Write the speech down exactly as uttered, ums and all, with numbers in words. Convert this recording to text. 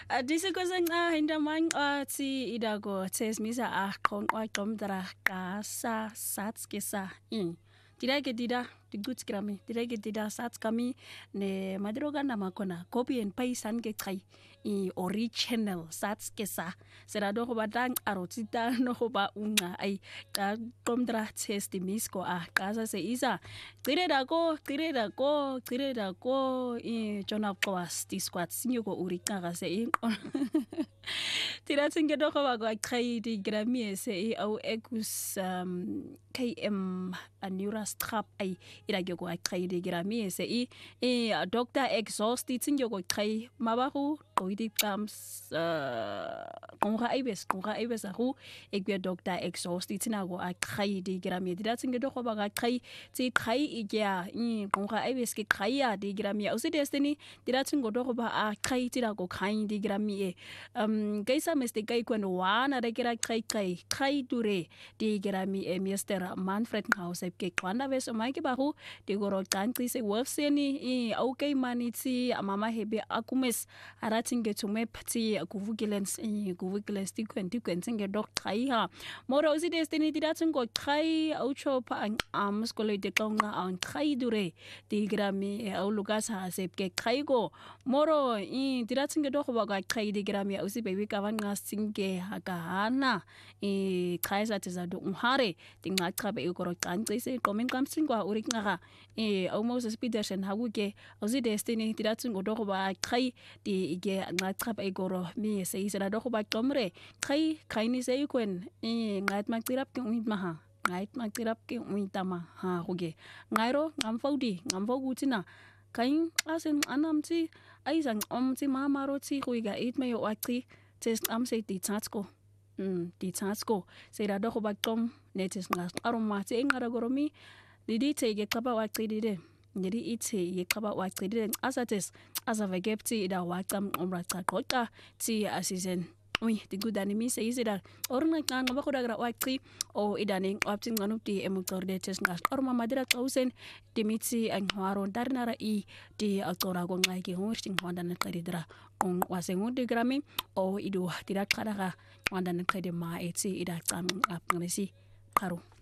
Dise ko sang ah hinda mang ti idago tes misa ah kon kwa tomdra ka sa sats kesa in. Tira ke tira di gut grami tira ke tira sats kami ne madroga na makona copy and paste san ke kai i original sats kesa sera do ba dang arotita no ba unga ai ka tomdra tes di misko ah ka sa se isa tire da ko tire da ko tire da ko i jona kwas di squat sinyo ko urika ga se in tira tsinge do ba ga kai di grami se au ekus um K M a neurostrap ai ira go kai di grami se i e doctor exhausted tsinge go kai mabahu ko di kams kon ga ibes kon ga ibes hu ek be doctor exhausted tsina go kai di grami tira tsinge do ba ga kai tsi kai igya i kon ga ibes ke kai ya di grami au se destiny tira tsingo do ba a kai tira go kai di grami e um gaisa meste kai kwen wana da kira kai kai kai dure di grami e mister Manfred House ke kwanda ves mai ke bahu di goro country se wofseni i okay maniti mama hebe akumes arating ke tume pati kuvugilens i kuvugilens ti kwenti kwentinge dok kai ha moro usi destiny ti datung go kai au chopa am skole de konga an kai dure di grami au lugas ha se ke kai go moro i ti datung ke dok ba kai di grami usi baby kawan ngasinge hakana i kaisa tza do unhare tinga chabe e goro kanti se komen kam singwa urik nga e au Moses Peterson haguke usi destiny ti datung go dok ba kai di ige nga chabe e goro mi se isra dok ba tomre kai kai ni se kwen e ngat maktirap ke uit maha ngait maktirap ke uitama ha huge ngairo ngam faudi ngam fogutina kain asen anamti aisang omti mamaro ti huiga it me yo akti test am se ti tatsko mm ti tatsko se da do ba tom netes ngas aroma te ngara goromi didi te ge kaba wakti dide jadi ite ye kaba wakti dide asates asavegepti da wakam omra takota ti asisen ui ti gudani mi se isida orna kan ba ko dagra wakti o idani optin nganuti emutor de tes ngas orma madira kausen dimiti ang haro darnara i di autora go ngai ki horsting honda na kadidra on wasengu de grami o idu tidak kadaka honda na kade ma eti ida kan ap ngesi karo